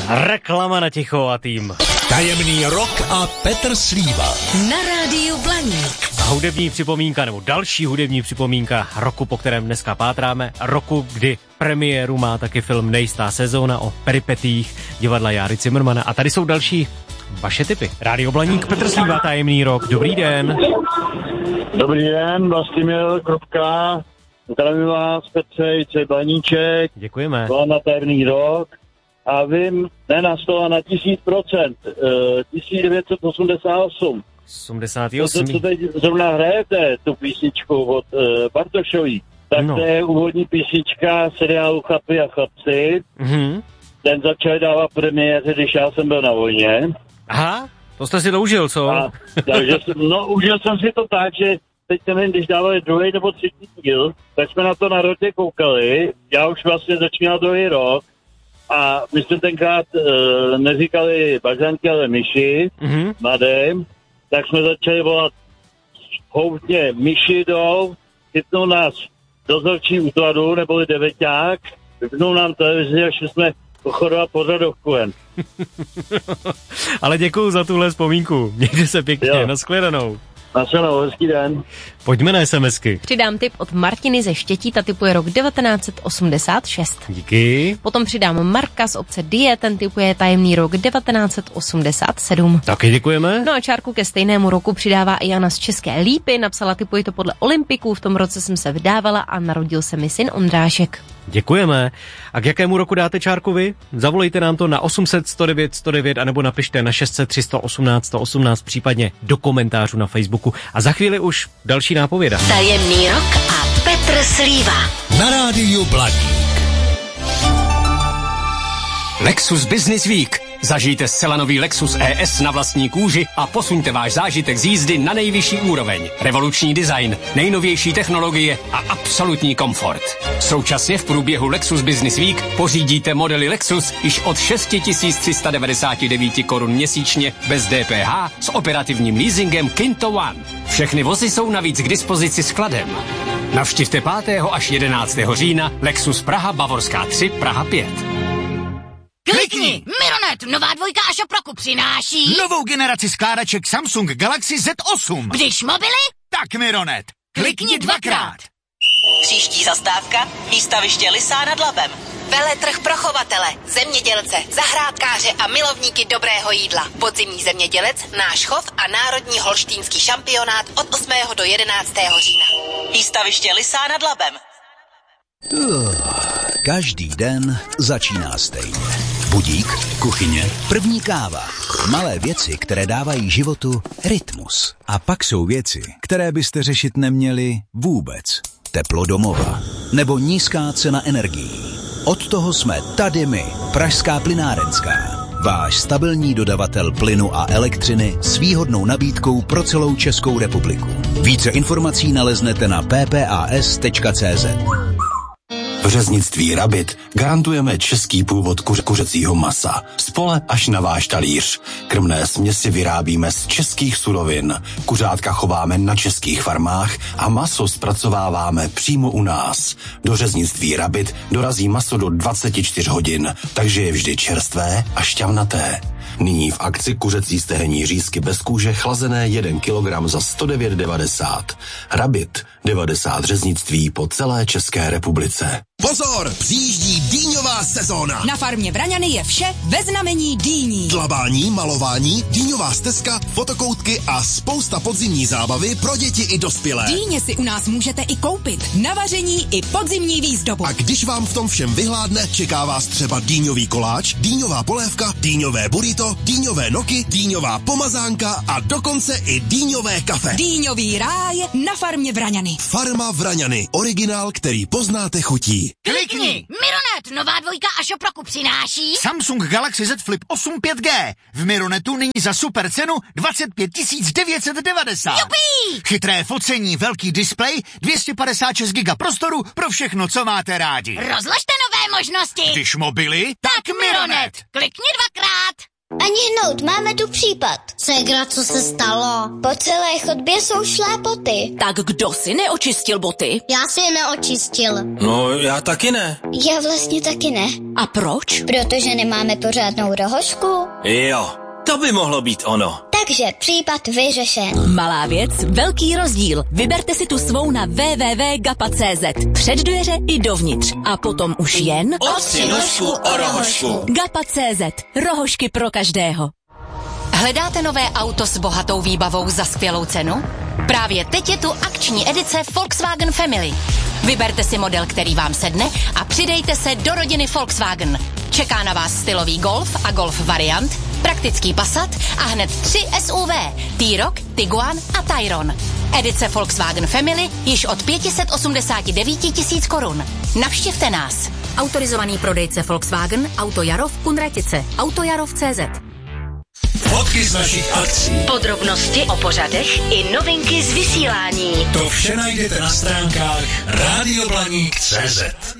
Reklama na ticho a tým. Tajemný rok a Petr Slíva. Na rádiu Blaník. Hudební připomínka, nebo další hudební připomínka roku, po kterém dneska pátráme. Roku, kdy premiéru má taky film Nejistá sezóna o peripetích divadla Járy Cimrmana. A tady jsou další vaše tipy. Rádio Blaník, Petr Slíva, Tajemný rok. Dobrý den. Dobrý den, Vlastimil Kropka. Zdravím vás, Petře, Jice Blaníček. Děkujeme. Byla na Tajemný rok. A vím, ne na 100, a na 1000%. 1988. 88. To, co teď zrovna hrajete, tu písničku od Bartošový, tak to je úvodní písnička seriálu Chlapi a chlapci. Mhm. Ten začal dávat premiéře, když já jsem byl na vojně. Aha, to jste si doužil, co? Takže užil jsem si to tak, že teď nevím, když dávali druhý nebo třetí díl, tak jsme na to na rotě koukali. Já už vlastně začínal druhý rok. A my jsme tenkrát neříkali bažanky, ale myši, mladém, tak jsme začali volat houtně myši jdou, chytnou nás dozorčí útvaru, neboli devěťák, vypnou nám televizi a šli jsme pochodovat pořadovku jen. Ale děkuju za tuhle vzpomínku. Mějte se pěkně, nashledanou. Nashledanou, hezký den. Pojďme na SMSky. Přidám tip od Martiny ze Štětí, typuje rok 1986. Díky. Potom přidám Marka z obce Die, ten typuje tajemný rok 1987. Taky děkujeme. No a čárku ke stejnému roku přidává i Jana z České Lípy, napsala typuji to podle Olympiků, v tom roce jsem se vdávala a narodil se mi syn Ondrášek. Děkujeme. A k jakému roku dáte čárku vy? Zavolejte nám to na 800 109 109 anebo napište na 600 318 118, případně do komentářů na Facebooku. A za chvíli už další nápověda. Tajemný rok a Petr Slíva. Na rádiu Blaník. Lexus Business Week. Zažijte zcela nový Lexus ES na vlastní kůži a posuňte váš zážitek z jízdy na nejvyšší úroveň. Revoluční design, nejnovější technologie a absolutní komfort. Současně v průběhu Lexus Business Week pořídíte modely Lexus již od 6 399 korun měsíčně bez DPH s operativním leasingem Kinto One. Všechny vozy jsou navíc k dispozici skladem. Navštivte 5. až 11. října Lexus Praha Bavorská 3 Praha 5. Klikni! Mironet, nová dvojka a šoproku přináší novou generaci skládaček Samsung Galaxy Z8. Když mobily, tak Mironet. Klikni dvakrát. Příští zastávka, výstaviště Lysá nad Labem. Veletrh pro chovatele, zemědělce, zahrádkáře a milovníky dobrého jídla. Podzimní zemědělec, náš chov a národní holštýnský šampionát od 8. do 11. října. Výstaviště Lysá nad Labem. Každý den začíná stejně. Budík, kuchyně, první káva. Malé věci, které dávají životu rytmus. A pak jsou věci, které byste řešit neměli vůbec. Teplo domova nebo nízká cena energií. Od toho jsme tady my, Pražská plynárenská. Váš stabilní dodavatel plynu a elektřiny s výhodnou nabídkou pro celou Českou republiku. Více informací naleznete na ppas.cz. V řeznictví Rabit garantujeme český původ kuřecího masa. Spole až na váš talíř. Krmné směsi vyrábíme z českých surovin. Kuřátka chováme na českých farmách a maso zpracováváme přímo u nás. Do řeznictví Rabit dorazí maso do 24 hodin, takže je vždy čerstvé a šťavnaté. Nyní v akci kuřecí stehenní řízky bez kůže chlazené 1 kilogram za 109,90. Rabit, 90 řeznictví po celé České republice. Pozor, přijíždí dýňová sezóna. Na farmě Vraňany je vše ve znamení dýní. Dlabání, malování, dýňová stezka, fotokoutky a spousta podzimní zábavy pro děti i dospělé. Dýně si u nás můžete i koupit. Na vaření i podzimní výzdobu. A když vám v tom všem vyhládne, čeká vás třeba dýňový koláč, dýňová polévka, dýňové burrito, dýňové noky, dýňová pomazánka a dokonce i dýňové kafe. Dýňový ráj na farmě Vraňany. Farma Vraňany. Originál, který poznáte chutí. Klikni! Mironet, nová dvojka a šoproku přináší Samsung Galaxy Z Flip 8 5G. V Mironetu nyní za super cenu 25 990. Jupí! Chytré focení, velký displej, 256 GB prostoru pro všechno, co máte rádi. Rozložte nové možnosti. Když mobily, tak Mironet. Klikni dvakrát. Ani hnout, máme tu případ. Segra, co se stalo? Po celé chodbě jsou šlápoty. Tak kdo si neočistil boty? Já si je neočistil. No, já taky ne. Já vlastně taky ne. A proč? Protože nemáme pořádnou rohožku. Jo, to by mohlo být ono. Takže případ vyřešen. Malá věc, velký rozdíl. Vyberte si tu svou na www.gapa.cz. Před dveře i dovnitř. A potom už jen... Ostři nožku o rohožku. Gapa.cz. Rohožky pro každého. Hledáte nové auto s bohatou výbavou za skvělou cenu? Právě teď je tu akční edice Volkswagen Family. Vyberte si model, který vám sedne a přidejte se do rodiny Volkswagen. Čeká na vás stylový Golf a Golf variant, praktický Passat a hned 3 SUV, T-Roc, Tiguan a Tayron. Edice Volkswagen Family již od 589 000 korun. Navštivte nás. Autorizovaný prodejce Volkswagen, Autojarov, Kunratice, Autojarov.cz. Fotky z našich akcí. Podrobnosti o pořadech i novinky z vysílání. To vše najdete na stránkách radioblaník.cz.